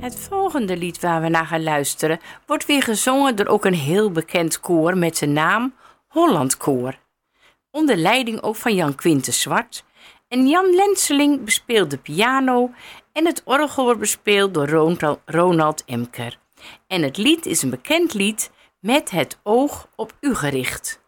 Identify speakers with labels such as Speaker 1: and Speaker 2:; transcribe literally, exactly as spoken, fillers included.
Speaker 1: Het volgende lied waar we naar gaan luisteren wordt weer gezongen door ook een heel bekend koor met de naam Holland Koor. Onder leiding ook van Jan Quintus Zwart. En Jan Lenseling bespeelt de piano en het orgel wordt bespeeld door Ronald Emker. En het lied is een bekend lied met het oog op u gericht.